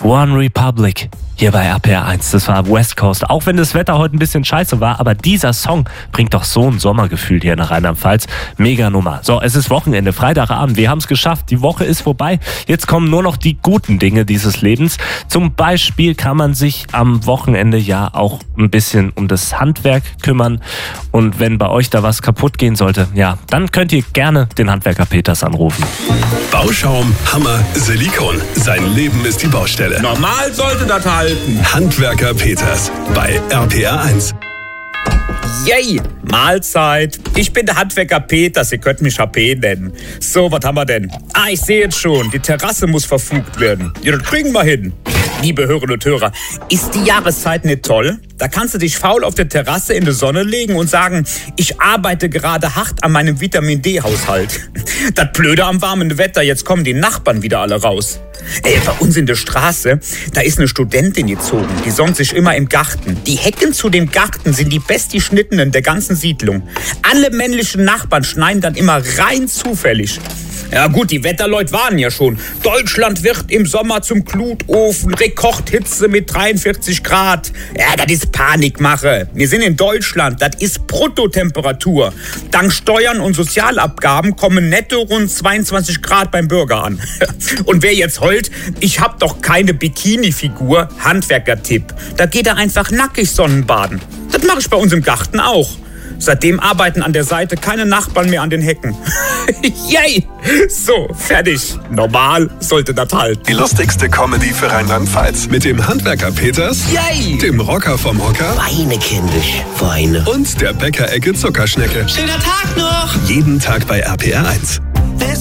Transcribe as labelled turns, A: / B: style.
A: One Republic hier bei RPR1. Das war West Coast. Auch wenn das Wetter heute ein bisschen scheiße war, aber dieser Song bringt doch so ein Sommergefühl hier nach Rheinland-Pfalz. Mega Nummer. So, es ist Wochenende, Freitagabend. Wir haben es geschafft. Die Woche ist vorbei. Jetzt kommen nur noch die guten Dinge dieses Lebens. Zum Beispiel kann man sich am Wochenende ja auch ein bisschen um das Handwerk kümmern. Und wenn bei euch da was kaputt gehen sollte, ja, dann könnt ihr gerne den Handwerker Peters anrufen.
B: Bauschaum, Hammer, Silikon. Sein Leben ist die Baustelle.
C: Normal sollte das halten.
B: Handwerker Peters bei RPR1.
C: Yay, Mahlzeit. Ich bin der Handwerker Peters, ihr könnt mich HP nennen. So, was haben wir denn? Ich sehe jetzt schon, die Terrasse muss verfugt werden. Ja, das kriegen wir hin. Liebe Hörerinnen und Hörer, ist die Jahreszeit nicht toll? Da kannst du dich faul auf der Terrasse in die Sonne legen und sagen, ich arbeite gerade hart an meinem Vitamin-D-Haushalt. Das Blöde am warmen Wetter, jetzt kommen die Nachbarn wieder alle raus. Bei uns in der Straße, da ist eine Studentin gezogen, die sonnt sich immer im Garten. Die Hecken zu dem Garten sind die bestgeschnittenen der ganzen Siedlung. Alle männlichen Nachbarn schneiden dann immer rein zufällig. Ja gut, die Wetterleute warnen ja schon. Deutschland wird im Sommer zum Glutofen, Rekordhitze mit 43 Grad. Ja, das ist Panikmache. Wir sind in Deutschland, das ist Bruttotemperatur. Dank Steuern und Sozialabgaben kommen netto rund 22 Grad beim Bürger an. Und wer jetzt heult, ich hab doch keine Bikini-Figur, Handwerker-Tipp. Da geht er einfach nackig Sonnenbaden. Das mache ich bei uns im Garten auch. Seitdem arbeiten an der Seite keine Nachbarn mehr an den Hecken. Yay! So, fertig. Normal sollte das halten.
B: Die lustigste Comedy für Rheinland-Pfalz. Mit dem Handwerker Peters,
C: Yay!
B: dem Rocker vom Hocker
D: Weine, kindisch, weine.
B: und der Bäckerecke Zuckerschnecke.
D: Schöner Tag noch!
B: Jeden Tag bei RPR1.